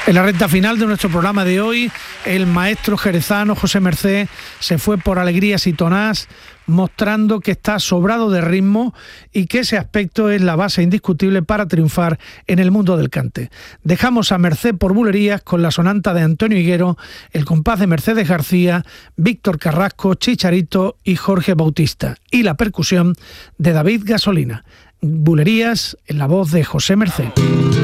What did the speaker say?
En la recta final de nuestro programa de hoy, el maestro jerezano José Mercé se fue por Alegrías y Tonás, mostrando que está sobrado de ritmo y que ese aspecto es la base indiscutible para triunfar en el mundo del cante. Dejamos a Mercé por Bulerías con la sonanta de Antonio Higuero, el compás de Mercedes García, Víctor Carrasco, Chicharito y Jorge Bautista, y la percusión de David Gasolina. Bulerías en la voz de José Mercé.